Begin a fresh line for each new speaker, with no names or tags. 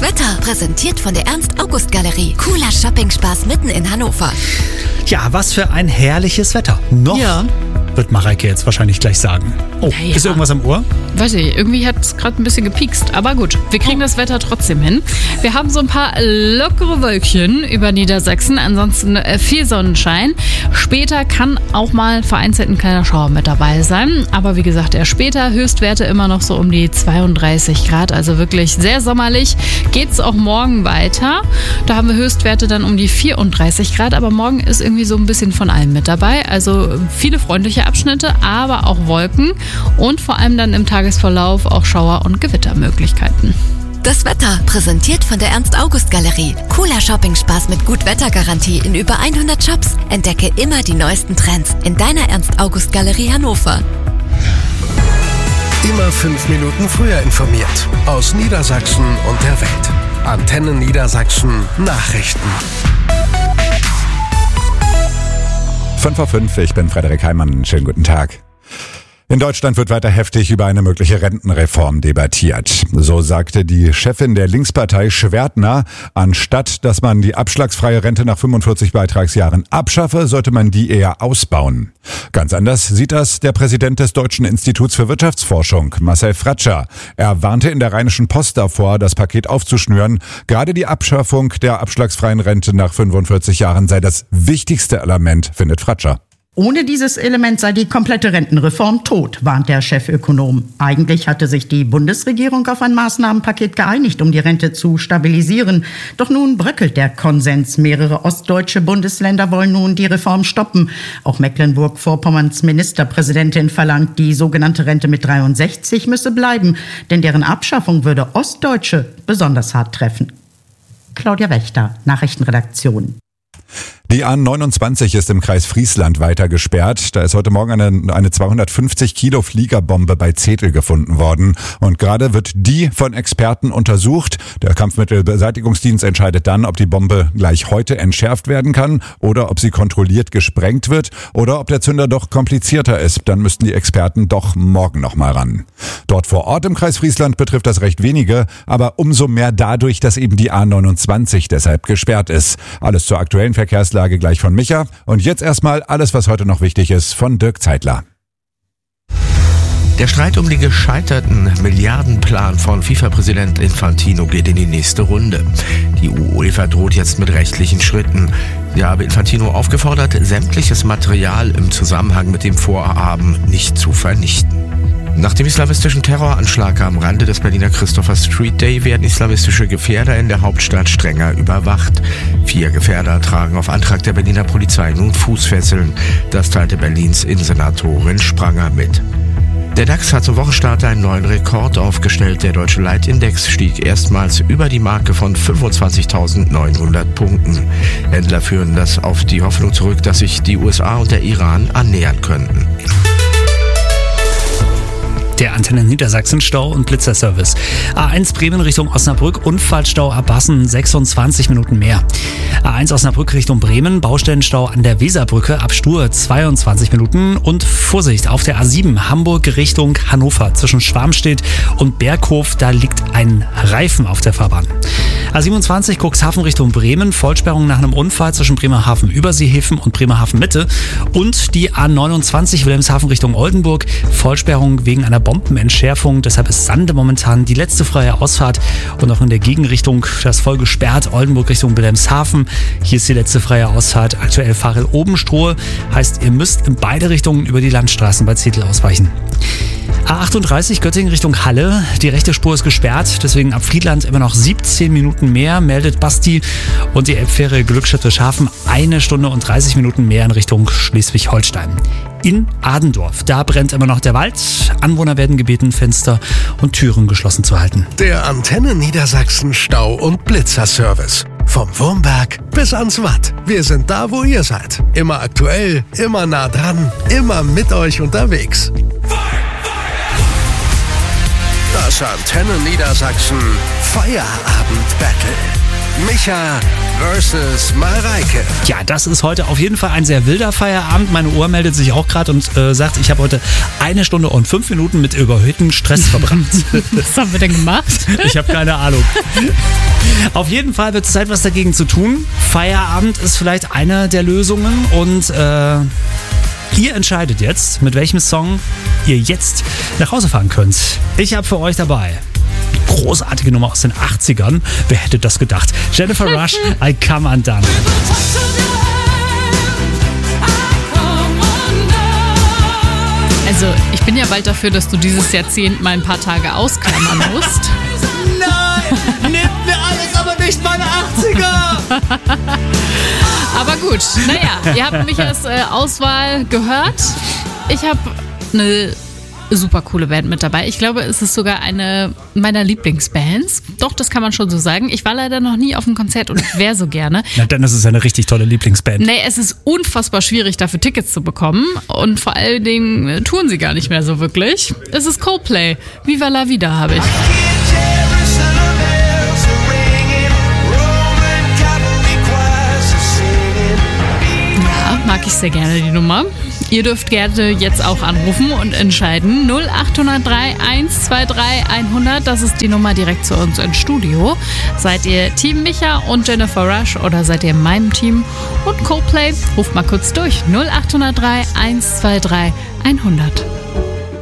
Wetter, präsentiert von der Ernst-August-Galerie. Cooler Shopping-Spaß mitten in Hannover.
Ja, was für ein herrliches Wetter. Noch wird Mareike jetzt wahrscheinlich gleich sagen. Oh,
naja.
Ist irgendwas am Ohr?
Weiß ich, irgendwie hat es gerade ein bisschen gepiekst. Aber gut, wir kriegen das Wetter trotzdem hin. Wir haben so ein paar lockere Wölkchen über Niedersachsen. Ansonsten viel Sonnenschein. Später kann auch mal vereinzelt ein kleiner Schauer mit dabei sein. Aber wie gesagt, eher später. Höchstwerte immer noch so um die 32 Grad. Also wirklich sehr sommerlich. Geht's auch morgen weiter. Da haben wir Höchstwerte dann um die 34 Grad. Aber morgen ist irgendwie so ein bisschen von allem mit dabei. Also viele freundliche Abschnitte, aber auch Wolken. Und vor allem dann im Tagesverlauf auch Schauer- und Gewittermöglichkeiten.
Das Wetter, präsentiert von der Ernst-August-Galerie. Cooler Shopping-Spaß mit Gut-Wetter-Garantie in über 100 Shops. Entdecke immer die neuesten Trends in deiner Ernst-August-Galerie Hannover.
Immer 5 Minuten früher informiert. Aus Niedersachsen und der Welt. Antenne Niedersachsen Nachrichten.
5:05 Uhr, ich bin Frederik Heimann. Schönen guten Tag. In Deutschland wird weiter heftig über eine mögliche Rentenreform debattiert. So sagte die Chefin der Linkspartei Schwertner, anstatt dass man die abschlagsfreie Rente nach 45 Beitragsjahren abschaffe, sollte man die eher ausbauen. Ganz anders sieht das der Präsident des Deutschen Instituts für Wirtschaftsforschung, Marcel Fratscher. Er warnte in der Rheinischen Post davor, das Paket aufzuschnüren. Gerade die Abschaffung der abschlagsfreien Rente nach 45 Jahren sei das wichtigste Element, findet Fratscher.
Ohne dieses Element sei die komplette Rentenreform tot, warnt der Chefökonom. Eigentlich hatte sich die Bundesregierung auf ein Maßnahmenpaket geeinigt, um die Rente zu stabilisieren. Doch nun bröckelt der Konsens. Mehrere ostdeutsche Bundesländer wollen nun die Reform stoppen. Auch Mecklenburg-Vorpommerns Ministerpräsidentin verlangt, die sogenannte Rente mit 63 müsse bleiben, denn deren Abschaffung würde Ostdeutsche besonders hart treffen. Claudia Wächter, Nachrichtenredaktion.
Die A29 ist im Kreis Friesland weiter gesperrt. Da ist heute Morgen eine 250 Kilo Fliegerbombe bei Zetel gefunden worden. Und gerade wird die von Experten untersucht. Der Kampfmittelbeseitigungsdienst entscheidet dann, ob die Bombe gleich heute entschärft werden kann oder ob sie kontrolliert gesprengt wird oder ob der Zünder doch komplizierter ist. Dann müssten die Experten doch morgen nochmal ran. Dort vor Ort im Kreis Friesland betrifft das recht wenige, aber umso mehr dadurch, dass eben die A29 deshalb gesperrt ist. Alles zur aktuellen Verkehrslage gleich von Micha. Und jetzt erstmal alles, was heute noch wichtig ist, von Dirk Zeitler.
Der Streit um den gescheiterten Milliardenplan von FIFA-Präsident Infantino geht in die nächste Runde. Die UEFA droht jetzt mit rechtlichen Schritten. Sie habe Infantino aufgefordert, sämtliches Material im Zusammenhang mit dem Vorhaben nicht zu vernichten. Nach dem islamistischen Terroranschlag am Rande des Berliner Christopher Street Day werden islamistische Gefährder in der Hauptstadt strenger überwacht. 4 Gefährder tragen auf Antrag der Berliner Polizei nun Fußfesseln. Das teilte Berlins Innensenatorin Spranger mit. Der DAX hat zum Wochenstart einen neuen Rekord aufgestellt. Der deutsche Leitindex stieg erstmals über die Marke von 25.900 Punkten. Händler führen das auf die Hoffnung zurück, dass sich die USA und der Iran annähern könnten.
Der Antenne Niedersachsen Stau- und Blitzerservice. A1 Bremen Richtung Osnabrück, Unfallstau ab Bassen, 26 Minuten mehr. A1 Osnabrück Richtung Bremen, Baustellenstau an der Weserbrücke ab Stur, 22 Minuten. Und Vorsicht, auf der A7 Hamburg Richtung Hannover zwischen Schwarmstedt und Berghof, da liegt ein Reifen auf der Fahrbahn. A27 Cuxhaven Richtung Bremen, Vollsperrung nach einem Unfall zwischen Bremerhaven Überseehäfen und Bremerhaven Mitte. Und die A29 Wilhelmshaven Richtung Oldenburg, Vollsperrung wegen einer Bombenentschärfung. Deshalb ist Sande momentan die letzte freie Ausfahrt und auch in der Gegenrichtung das voll gesperrt. Oldenburg Richtung Wilhelmshaven. Hier ist die letzte freie Ausfahrt. Aktuell Farel-Obenstrohe. Heißt, ihr müsst in beide Richtungen über die Landstraßen bei Zetel ausweichen. A38 Göttingen Richtung Halle. Die rechte Spur ist gesperrt, deswegen ab Friedland immer noch 17 Minuten mehr, meldet Basti. Und die Elbfähre Glückstadt-Friedrichshafen 1 Stunde und 30 Minuten mehr in Richtung Schleswig-Holstein. In Adendorf, da brennt immer noch der Wald. Anwohner werden gebeten, Fenster und Türen geschlossen zu halten.
Der Antenne Niedersachsen Stau- und Blitzerservice. Vom Wurmberg bis ans Watt. Wir sind da, wo ihr seid. Immer aktuell, immer nah dran, immer mit euch unterwegs. Das Antenne Niedersachsen Feierabend-Battle. Micha versus Mareike.
Ja, das ist heute auf jeden Fall ein sehr wilder Feierabend. Meine Uhr meldet sich auch gerade und sagt, ich habe heute 1 Stunde und 5 Minuten mit überhöhtem Stress verbracht.
Was haben wir denn gemacht?
Ich habe keine Ahnung. Auf jeden Fall wird es Zeit, was dagegen zu tun. Feierabend ist vielleicht eine der Lösungen und ihr entscheidet jetzt, mit welchem Song ihr jetzt nach Hause fahren könnt. Ich habe für euch dabei großartige Nummer aus den 80ern. Wer hätte das gedacht? Jennifer Rush, I Come Undone.
Also, ich bin ja bald dafür, dass du dieses Jahrzehnt mal ein paar Tage ausklammern musst.
Nein, nehmt mir alles, aber nicht meine 80er!
Aber gut, naja, ihr habt mich als Auswahl gehört. Ich habe eine super coole Band mit dabei. Ich glaube, es ist sogar eine meiner Lieblingsbands. Doch, das kann man schon so sagen. Ich war leider noch nie auf einem Konzert und ich wäre so gerne.
Na, dann ist es eine richtig tolle Lieblingsband.
Nee, es ist unfassbar schwierig, dafür Tickets zu bekommen. Und vor allen Dingen tun sie gar nicht mehr so wirklich. Es ist Coldplay. Viva la Vida habe ich. Ja, mag ich sehr gerne die Nummer. Ihr dürft gerne jetzt auch anrufen und entscheiden. 0803 123 100, das ist die Nummer direkt zu uns ins Studio. Seid ihr Team Micha und Jennifer Rush oder seid ihr in meinem Team? Und Coldplay, ruft mal kurz durch. 0803 123 100.